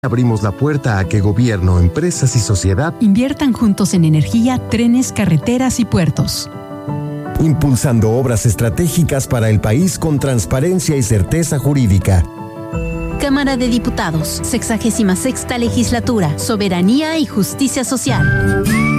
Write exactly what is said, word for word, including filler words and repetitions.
Abrimos la puerta a que gobierno, empresas y sociedad inviertan juntos en energía, trenes, carreteras y puertos. Impulsando obras estratégicas para el país con transparencia y certeza jurídica. Cámara de Diputados, sexagésima sexta legislatura, Soberanía y Justicia Social.